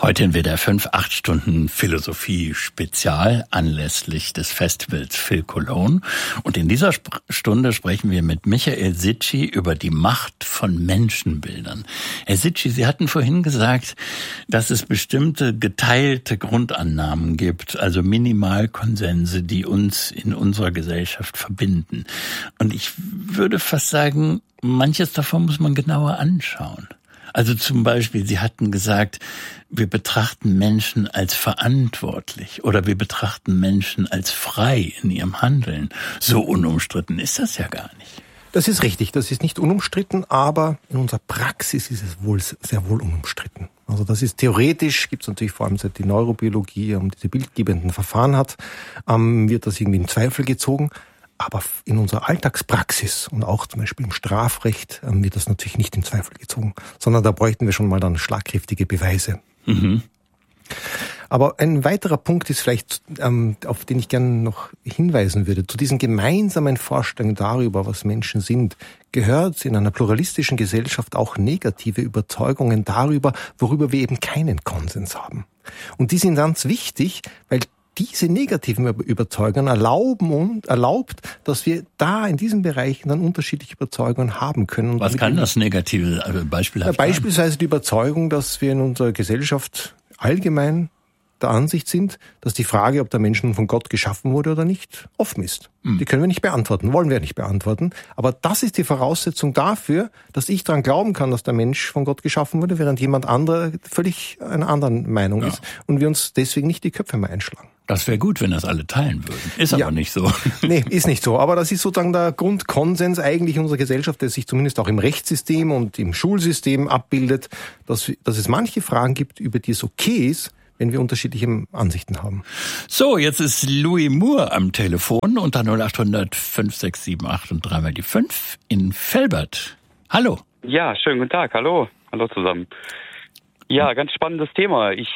Heute in WDR 5, 8 Stunden Philosophie-Spezial anlässlich des Festivals Phil Cologne. Und in dieser Stunde sprechen wir mit Michael Sitchy über die Macht von Menschenbildern. Herr Sitchy, Sie hatten vorhin gesagt, dass es bestimmte geteilte Grundannahmen gibt, also Minimalkonsense, die uns in unserer Gesellschaft verbinden. Und ich würde fast sagen, manches davon muss man genauer anschauen. Also zum Beispiel, Sie hatten gesagt, wir betrachten Menschen als verantwortlich oder wir betrachten Menschen als frei in ihrem Handeln. So unumstritten ist das ja gar nicht. Das ist richtig, das ist nicht unumstritten, aber in unserer Praxis ist es wohl sehr wohl unumstritten. Also das ist theoretisch, gibt es natürlich vor allem seit die Neurobiologie diese bildgebenden Verfahren hat, wird das irgendwie in Zweifel gezogen. Aber in unserer Alltagspraxis und auch zum Beispiel im Strafrecht wird das natürlich nicht in Zweifel gezogen, sondern da bräuchten wir schon mal dann schlagkräftige Beweise. Mhm. Aber ein weiterer Punkt ist vielleicht, auf den ich gerne noch hinweisen würde. Zu diesen gemeinsamen Vorstellungen darüber, was Menschen sind, gehört in einer pluralistischen Gesellschaft auch negative Überzeugungen darüber, worüber wir eben keinen Konsens haben. Und die sind ganz wichtig, weil diese negativen Überzeugungen erlaubt, dass wir da in diesen Bereichen dann unterschiedliche Überzeugungen haben können. Was kann das negative Beispiel haben? Beispielsweise die Überzeugung, dass wir in unserer Gesellschaft allgemein der Ansicht sind, dass die Frage, ob der Mensch nun von Gott geschaffen wurde oder nicht, offen ist. Die können wir nicht beantworten, wollen wir nicht beantworten. Aber das ist die Voraussetzung dafür, dass ich daran glauben kann, dass der Mensch von Gott geschaffen wurde, während jemand anderer völlig einer anderen Meinung ist und wir uns deswegen nicht die Köpfe mehr einschlagen. Das wäre gut, wenn das alle teilen würden. Ist aber nicht so. Nee, ist nicht so. Aber das ist sozusagen der Grundkonsens eigentlich unserer Gesellschaft, der sich zumindest auch im Rechtssystem und im Schulsystem abbildet, dass es manche Fragen gibt, über die es okay ist, wenn wir unterschiedliche Ansichten haben. So, jetzt ist Louis Moore am Telefon unter 0800 5678 und 3 mal die 5 in Velbert. Hallo. Ja, schönen guten Tag. Hallo. Hallo zusammen. Ja, ganz spannendes Thema. Ich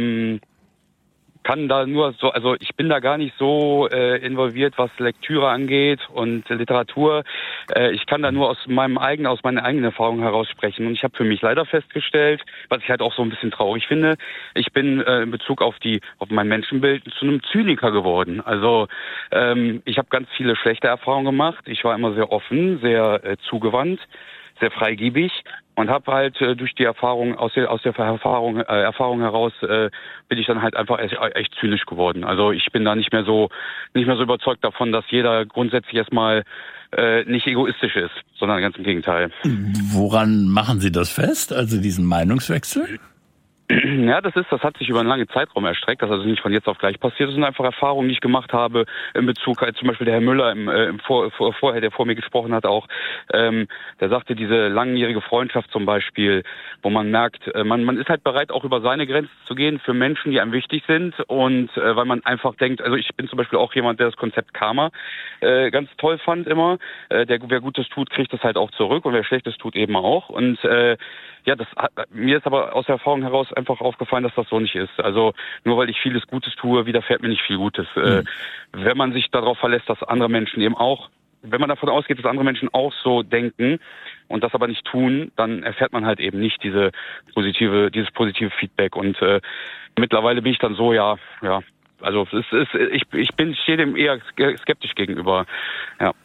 kann da nur so, also ich bin da gar nicht so involviert, was Lektüre angeht und Literatur. Ich kann da nur aus meiner eigenen Erfahrung heraus sprechen. Und ich habe für mich leider festgestellt, was ich halt auch so ein bisschen traurig finde, ich bin in Bezug auf mein Menschenbild zu einem Zyniker geworden. Also ich habe ganz viele schlechte Erfahrungen gemacht. Ich war immer sehr offen, sehr zugewandt, sehr freigebig und habe halt durch die Erfahrung aus der Erfahrung heraus bin ich dann halt einfach echt zynisch geworden. Also ich bin da nicht mehr so überzeugt davon, dass jeder grundsätzlich erstmal nicht egoistisch ist, sondern ganz im Gegenteil. Woran machen Sie das fest? Also diesen Meinungswechsel? Ja, das hat sich über einen langen Zeitraum erstreckt, das ist also nicht von jetzt auf gleich passiert. Das sind einfach Erfahrungen, die ich gemacht habe in Bezug, zum Beispiel der Herr Müller vorher, der vor mir gesprochen hat auch, der sagte, diese langjährige Freundschaft zum Beispiel, wo man merkt, man ist halt bereit, auch über seine Grenzen zu gehen für Menschen, die einem wichtig sind und weil man einfach denkt, also ich bin zum Beispiel auch jemand, der das Konzept Karma ganz toll fand immer, wer Gutes tut, kriegt das halt auch zurück und wer Schlechtes tut eben auch und ja, mir ist aber aus der Erfahrung heraus einfach aufgefallen, dass das so nicht ist. Also nur weil ich vieles Gutes tue, widerfährt mir nicht viel Gutes. Wenn man sich darauf verlässt, dass andere Menschen eben auch, wenn man davon ausgeht, dass andere Menschen auch so denken und das aber nicht tun, dann erfährt man halt eben nicht dieses positive Feedback. Und mittlerweile bin ich dann so, ja, also ich stehe dem eher skeptisch gegenüber, ja.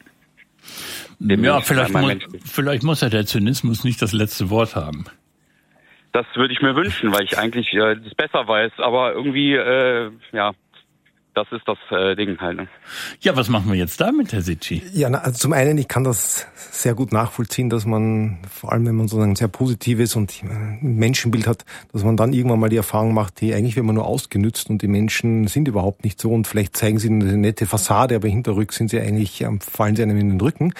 Ja, vielleicht muss ja der Zynismus nicht das letzte Wort haben. Das würde ich mir wünschen, weil ich eigentlich das besser weiß. Aber irgendwie, das ist das Ding halt. Ne? Ja, was machen wir jetzt damit, Herr Sitchy? Ja, also zum einen, ich kann das sehr gut nachvollziehen, dass man, vor allem wenn man sozusagen ein sehr positives und ein Menschenbild hat, dass man dann irgendwann mal die Erfahrung macht, hey, eigentlich wird man nur ausgenützt und die Menschen sind überhaupt nicht so und vielleicht zeigen sie eine nette Fassade, aber hinterrück sind sie eigentlich, fallen sie einem in den Rücken.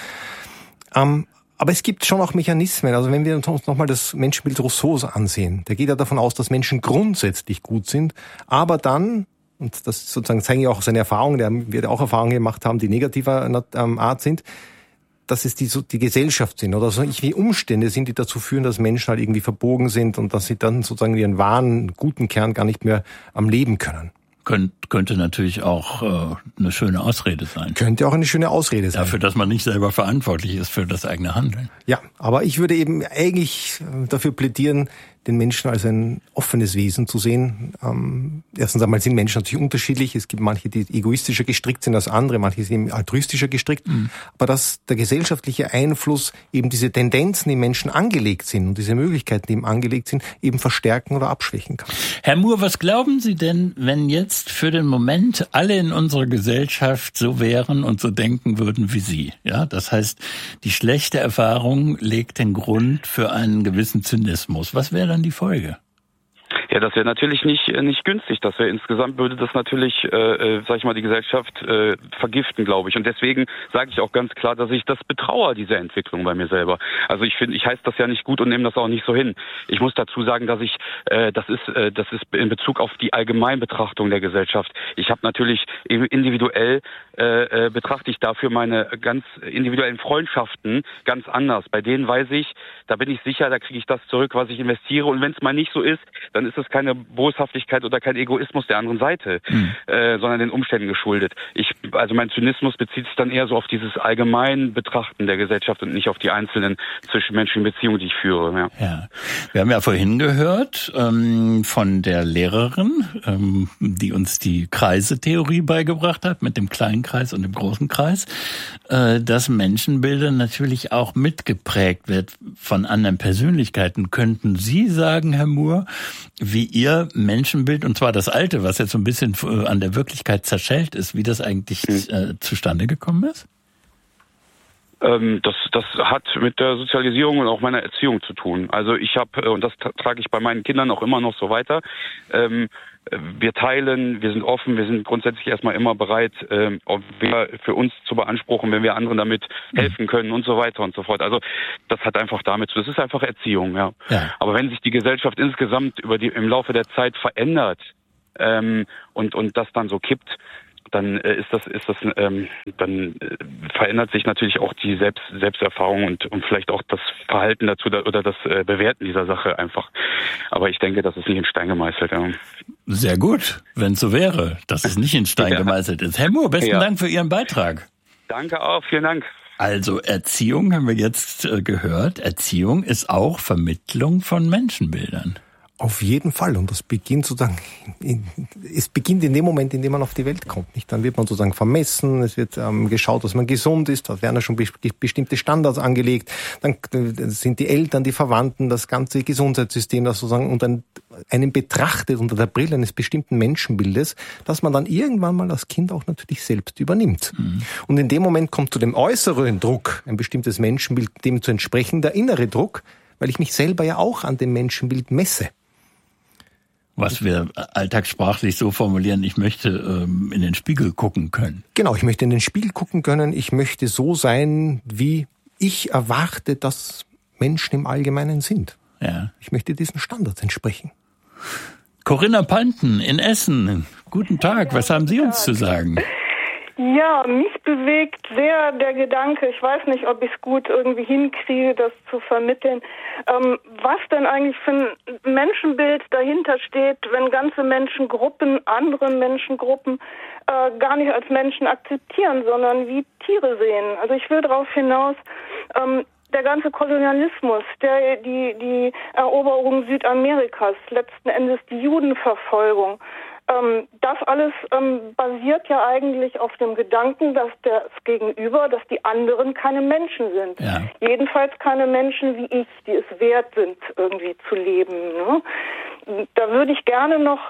Aber es gibt schon auch Mechanismen. Also wenn wir uns nochmal das Menschenbild Rousseaus ansehen, der geht ja davon aus, dass Menschen grundsätzlich gut sind, aber dann, und das sozusagen zeigen ja auch seine Erfahrungen, der wird auch Erfahrungen gemacht haben, die negativer Art sind, dass es die Gesellschaft sind oder so wie Umstände sind, die dazu führen, dass Menschen halt irgendwie verbogen sind und dass sie dann sozusagen ihren wahren, guten Kern gar nicht mehr am Leben können. Könnte natürlich auch eine schöne Ausrede sein. Könnte auch eine schöne Ausrede sein. Dafür, dass man nicht selber verantwortlich ist für das eigene Handeln. Ja, aber ich würde eben eigentlich dafür plädieren, den Menschen als ein offenes Wesen zu sehen. Erstens einmal sind Menschen natürlich unterschiedlich. Es gibt manche, die egoistischer gestrickt sind als andere, manche sind eben altruistischer gestrickt. Aber dass der gesellschaftliche Einfluss eben diese Tendenzen, die Menschen angelegt sind und diese Möglichkeiten, die eben angelegt sind, eben verstärken oder abschwächen kann. Herr Moore, was glauben Sie denn, wenn jetzt für den Moment alle in unserer Gesellschaft so wären und so denken würden wie Sie? Ja, das heißt, die schlechte Erfahrung legt den Grund für einen gewissen Zynismus. Was wäre dann die Folge? Ja, das wäre natürlich nicht günstig. Das wäre insgesamt würde das natürlich, sag ich mal, die Gesellschaft vergiften, glaube ich. Und deswegen sage ich auch ganz klar, dass ich das betraue, diese Entwicklung bei mir selber. Also ich finde, ich heiße das ja nicht gut und nehme das auch nicht so hin. Ich muss dazu sagen, dass ich, das ist in Bezug auf die Allgemeinbetrachtung der Gesellschaft. Ich habe natürlich individuell betrachte ich dafür meine ganz individuellen Freundschaften ganz anders. Bei denen weiß ich, da bin ich sicher, da kriege ich das zurück, was ich investiere. Und wenn es mal nicht so ist, dann ist es keine Boshaftigkeit oder kein Egoismus der anderen Seite, sondern den Umständen geschuldet. Also mein Zynismus bezieht sich dann eher so auf dieses allgemeine Betrachten der Gesellschaft und nicht auf die einzelnen zwischenmenschlichen Beziehungen, die ich führe. Ja. Ja. Wir haben ja vorhin gehört von der Lehrerin, die uns die Kreisetheorie beigebracht hat, mit dem kleinen Kreis und dem großen Kreis, dass Menschenbilder natürlich auch mitgeprägt wird von anderen Persönlichkeiten. Könnten Sie sagen, Herr Moore, wie Ihr Menschenbild, und zwar das alte, was jetzt so ein bisschen an der Wirklichkeit zerschellt ist, wie das eigentlich zustande gekommen ist? Das hat mit der Sozialisierung und auch meiner Erziehung zu tun. Also ich habe, und das trage ich bei meinen Kindern auch immer noch so weiter, wir teilen, wir sind offen, wir sind grundsätzlich erstmal immer bereit, für uns zu beanspruchen, wenn wir anderen damit helfen können und so weiter und so fort. Also das hat einfach damit zu tun. Das ist einfach Erziehung, ja. Aber wenn sich die Gesellschaft insgesamt im Laufe der Zeit verändert und das dann so kippt, dann dann verändert sich natürlich auch die Selbsterfahrung und vielleicht auch das Verhalten dazu oder das Bewerten dieser Sache einfach. Aber ich denke, das ist nicht in Stein gemeißelt. Ja. Sehr gut, wenn es so wäre, dass es nicht in Stein gemeißelt ist. Herr Moore, besten Dank für Ihren Beitrag. Danke auch, vielen Dank. Also Erziehung haben wir jetzt gehört. Erziehung ist auch Vermittlung von Menschenbildern. Auf jeden Fall. Und das beginnt sozusagen, es beginnt in dem Moment, in dem man auf die Welt kommt. Nicht? Dann wird man sozusagen vermessen, es wird geschaut, dass man gesund ist, da werden ja schon bestimmte Standards angelegt. Dann sind die Eltern, die Verwandten, das ganze Gesundheitssystem, das sozusagen unter einem betrachtet, unter der Brille eines bestimmten Menschenbildes, dass man dann irgendwann mal als Kind auch natürlich selbst übernimmt. Und in dem Moment kommt zu dem äußeren Druck, ein bestimmtes Menschenbild, dem zu entsprechen, der innere Druck, weil ich mich selber ja auch an dem Menschenbild messe. Was wir alltagssprachlich so formulieren, ich möchte in den Spiegel gucken können. Genau, ich möchte in den Spiegel gucken können. Ich möchte so sein, wie ich erwarte, dass Menschen im Allgemeinen sind. Ja. Ich möchte diesen Standards entsprechen. Corinna Panten in Essen. Guten Tag, was haben Sie uns zu sagen? Ja, mich bewegt sehr der Gedanke, ich weiß nicht, ob ich es gut irgendwie hinkriege, das zu vermitteln, was denn eigentlich für ein Menschenbild dahinter steht, wenn ganze Menschengruppen, andere Menschengruppen gar nicht als Menschen akzeptieren, sondern wie Tiere sehen. Also ich will darauf hinaus, der ganze Kolonialismus, die Eroberung Südamerikas, letzten Endes die Judenverfolgung, das alles basiert ja eigentlich auf dem Gedanken, dass das Gegenüber, dass die anderen keine Menschen sind. Ja. Jedenfalls keine Menschen wie ich, die es wert sind, irgendwie zu leben. Ne? Da würde ich gerne noch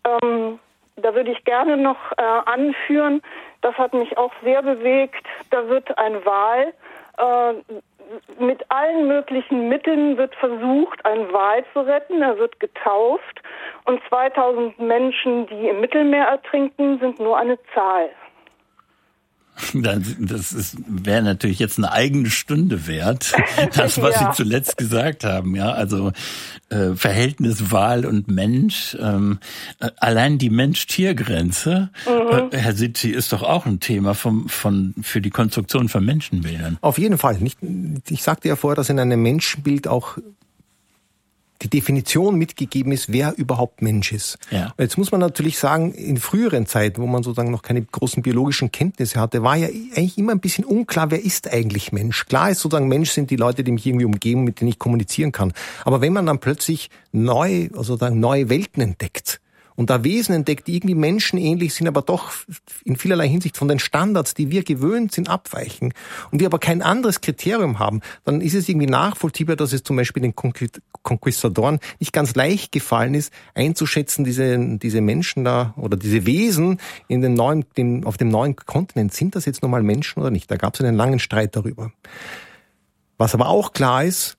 anführen, das hat mich auch sehr bewegt, da wird ein Wal mit allen möglichen Mitteln wird versucht, einen Wal zu retten. Er wird getauft und 2000 Menschen, die im Mittelmeer ertrinken, sind nur eine Zahl. Das wäre natürlich jetzt eine eigene Stunde wert, das, was Sie zuletzt gesagt haben. Ja, also Verhältnis Wal und Mensch, allein die Mensch-Tier-Grenze, Herr Sitchi, ist doch auch ein Thema für die Konstruktion von Menschenbildern. Auf jeden Fall. Ich sagte ja vorher, dass in einem Menschenbild auch die Definition mitgegeben ist, wer überhaupt Mensch ist. Ja. Jetzt muss man natürlich sagen, in früheren Zeiten, wo man sozusagen noch keine großen biologischen Kenntnisse hatte, war ja eigentlich immer ein bisschen unklar, wer ist eigentlich Mensch. Klar ist sozusagen, Mensch sind die Leute, die mich irgendwie umgeben, mit denen ich kommunizieren kann. Aber wenn man dann plötzlich neue Welten entdeckt, und da Wesen entdeckt, die irgendwie menschenähnlich sind, aber doch in vielerlei Hinsicht von den Standards, die wir gewöhnt sind, abweichen und wir aber kein anderes Kriterium haben, dann ist es irgendwie nachvollziehbar, dass es zum Beispiel den Konquistadoren nicht ganz leicht gefallen ist, einzuschätzen, diese Menschen da oder diese Wesen auf dem neuen Kontinent, sind das jetzt nochmal Menschen oder nicht? Da gab es einen langen Streit darüber. Was aber auch klar ist,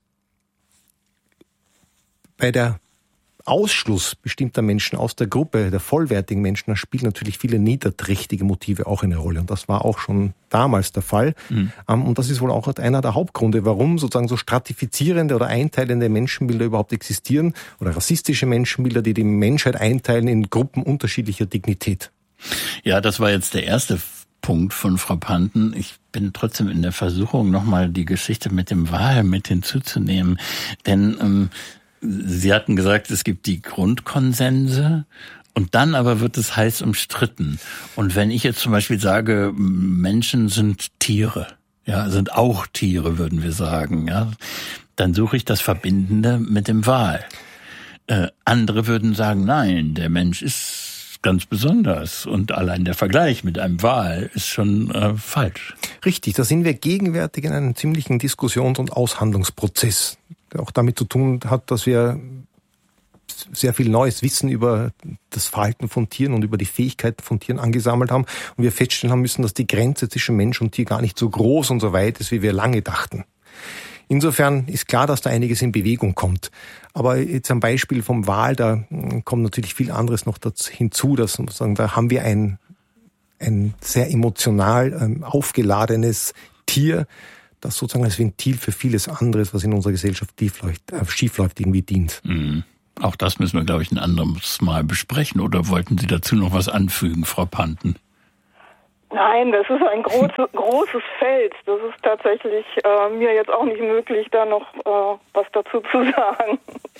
bei der Ausschluss bestimmter Menschen aus der Gruppe, der vollwertigen Menschen, da spielen natürlich viele niederträchtige Motive auch eine Rolle. Und das war auch schon damals der Fall. Und das ist wohl auch einer der Hauptgründe, warum sozusagen so stratifizierende oder einteilende Menschenbilder überhaupt existieren oder rassistische Menschenbilder, die die Menschheit einteilen in Gruppen unterschiedlicher Dignität. Ja, das war jetzt der erste Punkt von Frau Panten. Ich bin trotzdem in der Versuchung, nochmal die Geschichte mit dem Wal mit hinzuzunehmen. Denn Sie hatten gesagt, es gibt die Grundkonsense und dann aber wird es heiß umstritten. Und wenn ich jetzt zum Beispiel sage, Menschen sind Tiere, ja, sind auch Tiere, würden wir sagen, ja, dann suche ich das Verbindende mit dem Wal. Andere würden sagen, nein, der Mensch ist ganz besonders und allein der Vergleich mit einem Wal ist schon falsch. Richtig, da sind wir gegenwärtig in einem ziemlichen Diskussions- und Aushandlungsprozess, der auch damit zu tun hat, dass wir sehr viel neues Wissen über das Verhalten von Tieren und über die Fähigkeiten von Tieren angesammelt haben und wir feststellen haben müssen, dass die Grenze zwischen Mensch und Tier gar nicht so groß und so weit ist, wie wir lange dachten. Insofern ist klar, dass da einiges in Bewegung kommt. Aber jetzt am Beispiel vom Wal, da kommt natürlich viel anderes noch hinzu, dass sozusagen, da haben wir ein sehr emotional aufgeladenes Tier, das sozusagen als Ventil für vieles anderes, was in unserer Gesellschaft schiefläuft, irgendwie dient. Mhm. Auch das müssen wir, glaube ich, ein anderes Mal besprechen. Oder wollten Sie dazu noch was anfügen, Frau Panten? Nein, das ist ein großes Feld. Das ist tatsächlich mir jetzt auch nicht möglich, da noch was dazu zu sagen.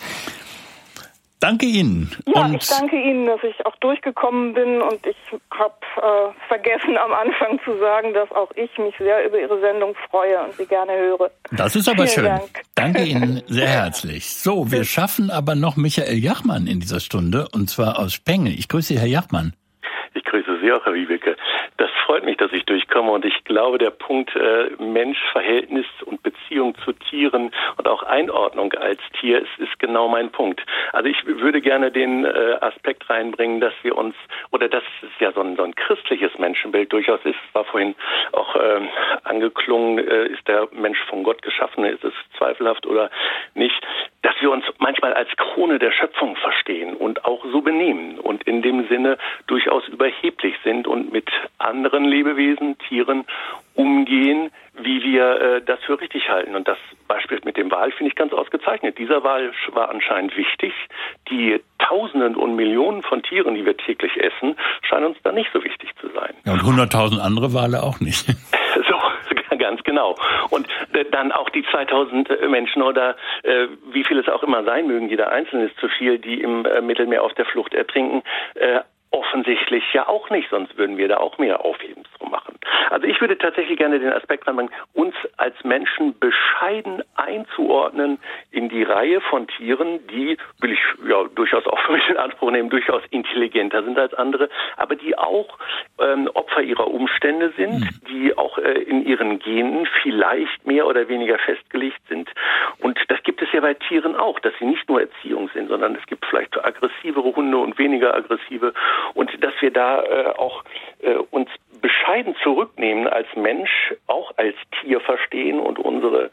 Danke Ihnen. Ja, ich danke Ihnen, dass ich auch durchgekommen bin und ich habe vergessen am Anfang zu sagen, dass auch ich mich sehr über Ihre Sendung freue und sie gerne höre. Das ist aber Vielen schön. Dank. Danke Ihnen sehr herzlich. So, wir schaffen aber noch Michael Jachmann in dieser Stunde und zwar aus Spenge. Ich grüße Sie, Herr Jachmann. Ich grüße Sie auch, Herr Wiebeke. Das freut mich, dass ich durchkomme und ich glaube, der Punkt Mensch-Verhältnis und Beziehung zu Tieren und auch Einordnung als Tier ist genau mein Punkt. Also ich würde gerne den Aspekt reinbringen, dass wir uns, oder dass es ja so ein christliches Menschenbild durchaus ist, es war vorhin auch angeklungen, ist der Mensch von Gott geschaffen, ist es zweifelhaft oder nicht, dass wir uns manchmal als Krone der Schöpfung verstehen und auch so benehmen und in dem Sinne durchaus überheblich sind und mit anderen Lebewesen, Tieren umgehen, wie wir das für richtig halten. Und das Beispiel mit dem Wal finde ich ganz ausgezeichnet. Dieser Wal war anscheinend wichtig. Die Tausenden und Millionen von Tieren, die wir täglich essen, scheinen uns da nicht so wichtig zu sein. Ja, und 100.000 andere Wale auch nicht. So, ganz genau. Und dann auch die 2000 Menschen oder wie viel es auch immer sein mögen, jeder Einzelne ist zu viel, die im Mittelmeer auf der Flucht ertrinken, offensichtlich ja auch nicht, sonst würden wir da auch mehr Aufhebens drum machen. Also ich würde tatsächlich gerne den Aspekt reinbringen, uns als Menschen bescheiden einzuordnen in die Reihe von Tieren, die, will ich ja durchaus auch für mich in Anspruch nehmen, durchaus intelligenter sind als andere, aber die auch Opfer ihrer Umstände sind, die auch in ihren Genen vielleicht mehr oder weniger festgelegt sind. Und das gibt es ja bei Tieren auch, dass sie nicht nur Erziehung sind, sondern es gibt vielleicht aggressivere Hunde und weniger aggressive. Und dass wir da auch uns bescheiden zurücknehmen als Mensch, auch als Tier verstehen und unsere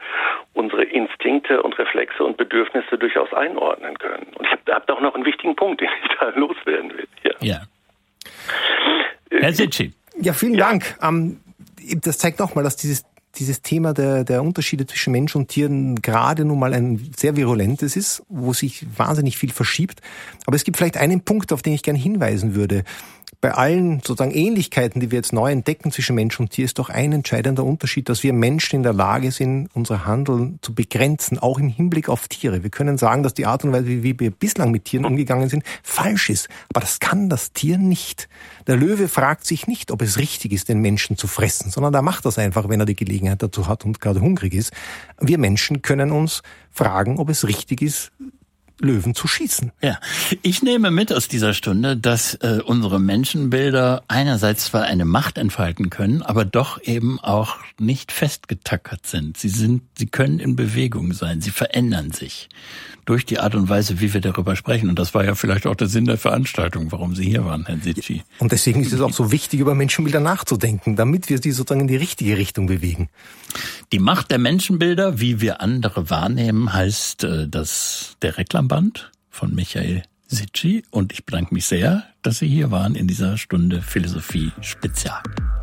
Instinkte und Reflexe und Bedürfnisse durchaus einordnen können. Und ich habe da auch noch einen wichtigen Punkt, den ich da loswerden will. Ja. Herr Sitchi. Ja, vielen Dank. Das zeigt nochmal, dass dieses Thema der Unterschiede zwischen Mensch und Tieren gerade nun mal ein sehr virulentes ist, wo sich wahnsinnig viel verschiebt. Aber es gibt vielleicht einen Punkt, auf den ich gerne hinweisen würde. bei allen sozusagen Ähnlichkeiten, die wir jetzt neu entdecken zwischen Mensch und Tier, ist doch ein entscheidender Unterschied, dass wir Menschen in der Lage sind, unser Handeln zu begrenzen, auch im Hinblick auf Tiere. Wir können sagen, dass die Art und Weise, wie wir bislang mit Tieren umgegangen sind, falsch ist. Aber das kann das Tier nicht. Der Löwe fragt sich nicht, ob es richtig ist, den Menschen zu fressen, sondern er macht das einfach, wenn er die Gelegenheit dazu hat und gerade hungrig ist. Wir Menschen können uns fragen, ob es richtig ist, Löwen zu schießen. Ja, ich nehme mit aus dieser Stunde, dass unsere Menschenbilder einerseits zwar eine Macht entfalten können, aber doch eben auch nicht festgetackert sind. Sie können in Bewegung sein, sie verändern sich durch die Art und Weise, wie wir darüber sprechen. Und das war ja vielleicht auch der Sinn der Veranstaltung, warum Sie hier waren, Herr Zitschi. Und deswegen ist es auch so wichtig, über Menschenbilder nachzudenken, damit wir sie sozusagen in die richtige Richtung bewegen. Die Macht der Menschenbilder, wie wir andere wahrnehmen, heißt der Reklamband von Michael Zitschi. Und ich bedanke mich sehr, dass Sie hier waren in dieser Stunde Philosophie Spezial.